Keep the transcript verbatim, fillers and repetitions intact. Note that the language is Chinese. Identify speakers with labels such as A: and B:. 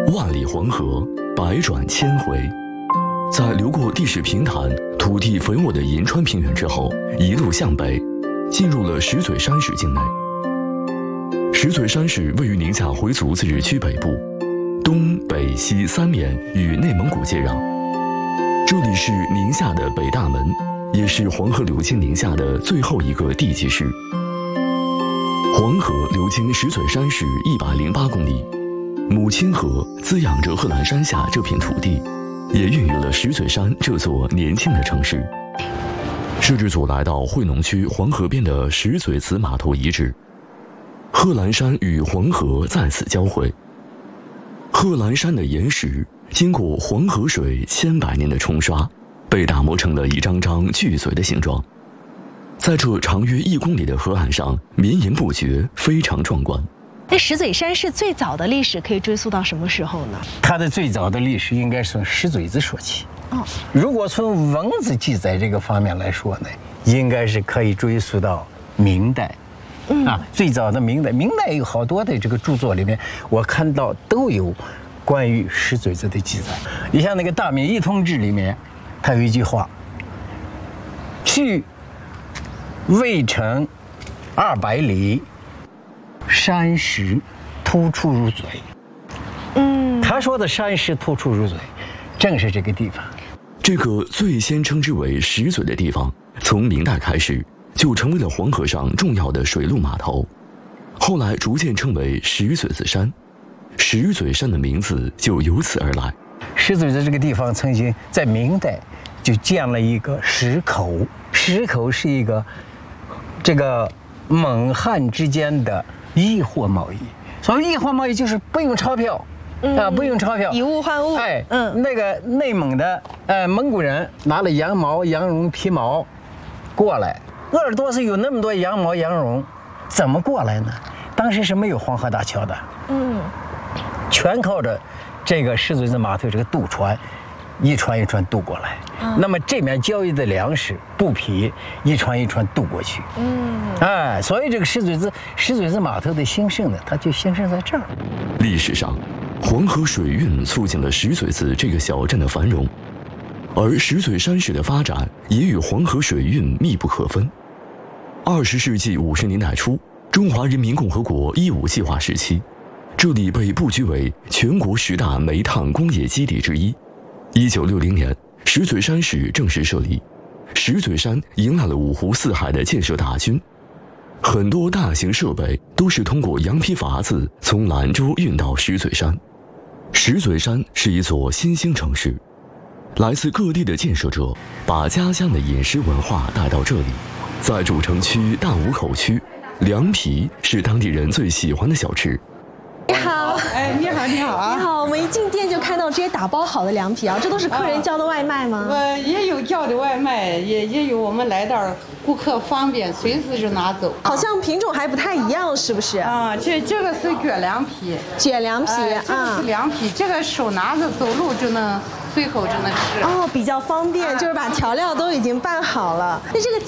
A: 万里黄河，百转千回。在流过地势平坦、土地肥沃的银川平原之后，一路向北，进入了石嘴山市境内。石嘴山市位于宁夏回族自治区北部，东北西三面与内蒙古接壤。这里是宁夏的北大门，也是黄河流经宁夏的最后一个地级市。黄河流经石嘴山市一百零八公里，母亲河滋养着贺兰山下这片土地，也孕育了石嘴山这座年轻的城市。摄制组来到惠农区黄河边的石嘴子码头遗址，贺兰山与黄河在此交汇。贺兰山的岩石经过黄河水千百年的冲刷，被打磨成了一张张巨嘴的形状。在这长约一公里的河岸上，绵延不绝，非常壮观。
B: 那石嘴山是最早的历史可以追溯到什么时候呢？
C: 它的最早的历史应该是从石嘴子说起。
B: 哦，
C: 如果从文字记载这个方面来说呢，应该是可以追溯到明代。嗯啊，最早的明代，明代有好多的这个著作里面，我看到都有关于石嘴子的记载。你像那个《大明一通志》里面，它有一句话：“去渭城二百里，山石突出入嘴。”嗯，他说的山石突出入嘴，正是这个地方。
A: 这个最先称之为石嘴的地方，从明代开始就成为了黄河上重要的水陆码头，后来逐渐称为石嘴子山，石嘴山的名字就由此而来。
C: 石嘴子这个地方曾经在明代就建了一个石口，石口是一个这个蒙汉之间的易货贸易。所谓易货贸易就是不用钞票。嗯、啊，不用钞票，
B: 以物换物。
C: 哎，嗯，那个内蒙的呃蒙古人拿了羊毛、羊绒、皮毛过来，鄂尔多斯有那么多羊毛、羊绒，怎么过来呢？当时是没有黄河大桥的，嗯，全靠着这个石嘴子码头这个渡船，一船一船渡过来。嗯、那么这面交易的粮食、布匹，一船一船渡过去。嗯，哎，所以这个石嘴子石嘴子码头的兴盛呢，它就兴盛在这儿。
A: 历史上，黄河水运促进了石嘴子这个小镇的繁荣，而石嘴山市的发展也与黄河水运密不可分。二十世纪五十年代初，中华人民共和国一五计划时期，这里被布局为全国十大煤炭工业基地之一。一九六零年，石嘴山市正式设立，石嘴山迎来了五湖四海的建设大军。很多大型设备都是通过羊皮筏子从兰州运到石嘴山。石嘴山是一座新兴城市，来自各地的建设者把家乡的饮食文化带到这里。在主城区大沽口区，凉皮是当地人最喜欢的小吃。
B: 你好，
D: 哎，你好，你好啊！
B: 你好，我们一进店就看到这些打包好的凉皮啊，这都是客人叫的外卖吗？
D: 我也有叫的外卖，也也有我们来这儿顾客方便随时就拿走。
B: 好像品种还不太一样，是不是？
D: 啊，这这个是卷凉皮，
B: 卷凉皮啊，
D: 这个是凉皮，这个手拿着走路就能随口就能吃。
B: 哦，比较方便，就是把调料都已经拌好了。那这个